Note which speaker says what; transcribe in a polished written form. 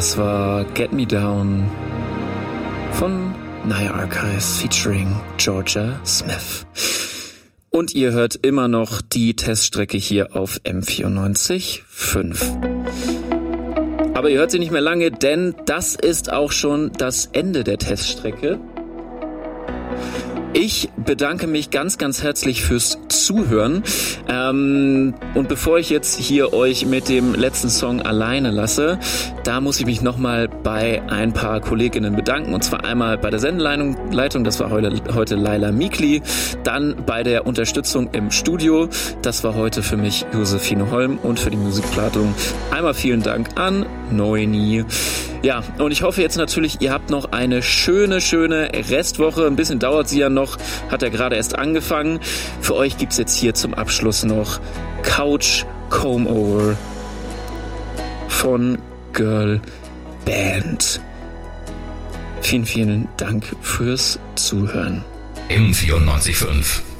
Speaker 1: Das war Get Me Down von Naya Archives featuring Georgia Smith. Und ihr hört immer noch die Teststrecke hier auf M94.5. Aber ihr hört sie nicht mehr lange, denn das ist auch schon das Ende der Teststrecke. Ich bedanke mich ganz, ganz herzlich fürs Zuhören. Und bevor ich jetzt hier euch mit dem letzten Song alleine lasse, da muss ich mich nochmal bei ein paar Kolleginnen bedanken. Und zwar einmal bei der Sendeleitung, das war heute Laila Mikli. Dann bei der Unterstützung im Studio, das war heute für mich Josephine Holm. Und für die Musikplatung einmal vielen Dank an Noemi. Ja, und ich hoffe jetzt natürlich, ihr habt noch eine schöne Restwoche. Ein bisschen dauert sie ja noch, hat ja gerade erst angefangen. Für euch gibt's jetzt hier zum Abschluss noch Couch Comb Over von Girl Band. Vielen, vielen Dank fürs Zuhören.
Speaker 2: M94.5